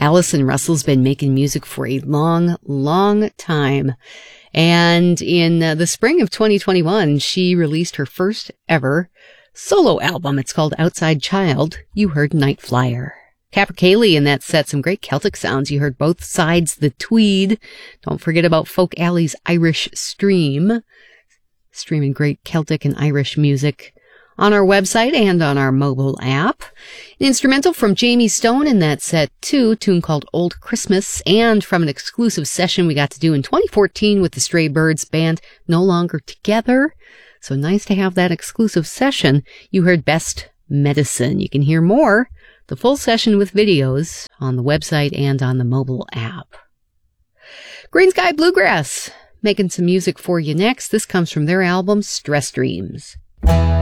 Allison Russell's been making music for a long, long time. And in the spring of 2021, she released her first ever solo album. It's called Outside Child. You heard Night Flyer. Capercaillie in that set, some great Celtic sounds. You heard Both Sides the Tweed. Don't forget about Folk Alley's Irish Stream. Streaming great Celtic and Irish music on our website and on our mobile app. An instrumental from Jamie Stone in that set too, a tune called Old Christmas, and from an exclusive session we got to do in 2014 with the Stray Birds band, No Longer Together. So nice to have that exclusive session. You heard Best Medicine. You can hear more, the full session with videos, on the website and on the mobile app. Green Sky Bluegrass, making some music for you next. This comes from their album, Stress Dreams.